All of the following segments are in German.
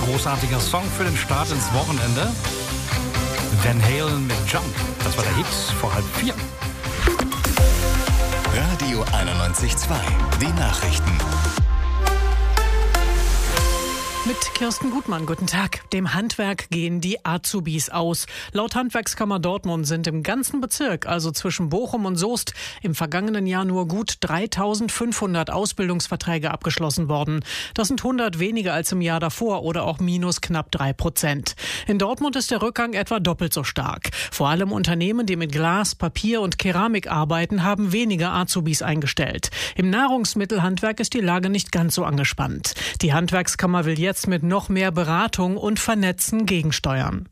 großartiger Song für den Start ins Wochenende. Van Halen mit Jump. Das war der Hit vor 3:30. Radio 91.2. Die Nachrichten. Mit Kirsten Gutmann, guten Tag. Dem Handwerk gehen die Azubis aus. Laut Handwerkskammer Dortmund sind im ganzen Bezirk, also zwischen Bochum und Soest, im vergangenen Jahr nur gut 3.500 Ausbildungsverträge abgeschlossen worden. Das sind 100 weniger als im Jahr davor oder auch minus knapp 3%. In Dortmund ist der Rückgang etwa doppelt so stark. Vor allem Unternehmen, die mit Glas, Papier und Keramik arbeiten, haben weniger Azubis eingestellt. Im Nahrungsmittelhandwerk ist die Lage nicht ganz so angespannt. Die Handwerkskammer will jetzt mit noch mehr Beratung und Vernetzen gegensteuern.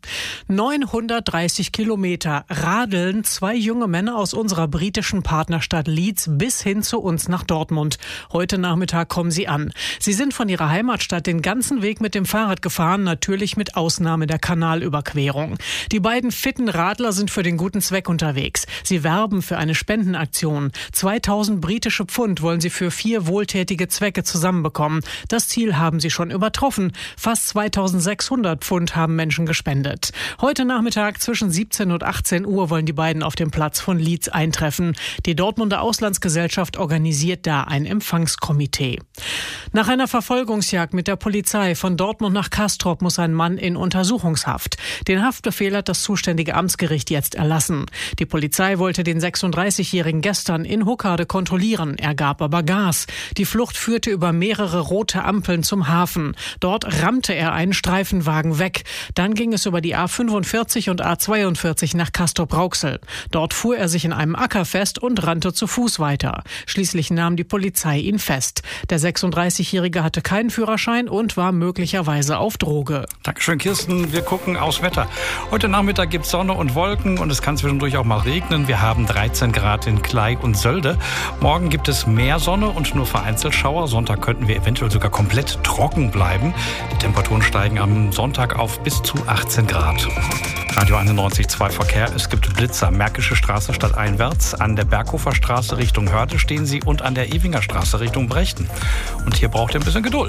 930 Kilometer radeln 2 junge Männer aus unserer britischen Partnerstadt Leeds bis hin zu uns nach Dortmund. Heute Nachmittag kommen sie an. Sie sind von ihrer Heimatstadt den ganzen Weg mit dem Fahrrad gefahren, natürlich mit Ausnahme der Kanalüberquerung. Die beiden fitten Radler sind für den guten Zweck unterwegs. Sie werben für eine Spendenaktion. 2000 britische Pfund wollen sie für 4 wohltätige Zwecke zusammenbekommen. Das Ziel haben sie schon übertroffen. Fast 2600 Pfund haben Menschen gespendet. Heute Nachmittag zwischen 17 und 18 Uhr wollen die beiden auf dem Platz von Leeds eintreffen. Die Dortmunder Auslandsgesellschaft organisiert da ein Empfangskomitee. Nach einer Verfolgungsjagd mit der Polizei von Dortmund nach Castrop muss ein Mann in Untersuchungshaft. Den Haftbefehl hat das zuständige Amtsgericht jetzt erlassen. Die Polizei wollte den 36-Jährigen gestern in Huckade kontrollieren. Er gab aber Gas. Die Flucht führte über mehrere rote Ampeln zum Hafen. Dort rammte er einen Streifenwagen weg. Dann ging es über die A45 und A42 nach Castrop-Rauxel. Dort fuhr er sich in einem Acker fest und rannte zu Fuß weiter. Schließlich nahm die Polizei ihn fest. Der 36-Jährige hatte keinen Führerschein und war möglicherweise auf Droge. Dankeschön, Kirsten. Wir gucken aufs Wetter. Heute Nachmittag gibt es Sonne und Wolken und es kann zwischendurch auch mal regnen. Wir haben 13 Grad in Klei und Sölde. Morgen gibt es mehr Sonne und nur vereinzelt Schauer. Sonntag könnten wir eventuell sogar komplett trocken bleiben. Die Temperaturen steigen am Sonntag auf bis zu 18 Grad. Radio 91.2 Verkehr. Es gibt Blitzer. Märkische Straße stadteinwärts. An der Berghofer Straße Richtung Hörde stehen sie und an der Ewinger Straße Richtung Brechten. Und hier braucht ihr ein bisschen Geduld.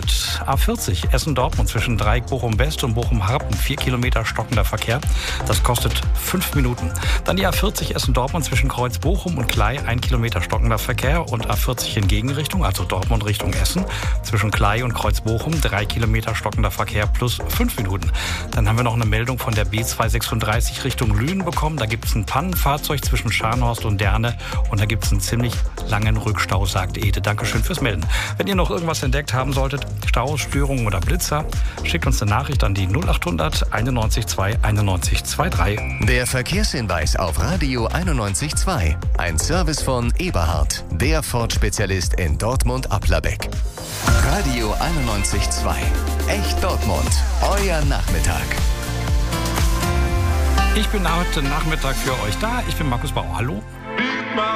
A40 Essen-Dortmund zwischen Dreieck Bochum-West und Bochum-Harpen. 4 Kilometer stockender Verkehr. Das kostet 5 Minuten. Dann die A40 Essen-Dortmund zwischen Kreuz Bochum und Klei. 1 Kilometer stockender Verkehr. Und A40 in Gegenrichtung, also Dortmund Richtung Essen. Zwischen Klei und Kreuz Bochum. 3 Kilometer stockender Verkehr plus 5 Minuten. Dann haben wir noch eine Meldung von der B236 Richtung Lünen bekommen. Da gibt es ein Pannenfahrzeug zwischen Scharnhorst und Derne und da gibt es einen ziemlich langen Rückstau, sagt Ede. Dankeschön fürs Melden. Wenn ihr noch irgendwas entdeckt haben solltet, Staus, Störungen oder Blitzer, schickt uns eine Nachricht an die 0800 91.2 91.23. Der Verkehrshinweis auf Radio 91.2. Ein Service von Eberhard, der Ford-Spezialist in Dortmund-Applerbeck. Radio 91.2. Echt Dortmund. Euer Nachmittag. Ich bin heute Nachmittag für euch da. Ich bin Markus Bauer. Hallo.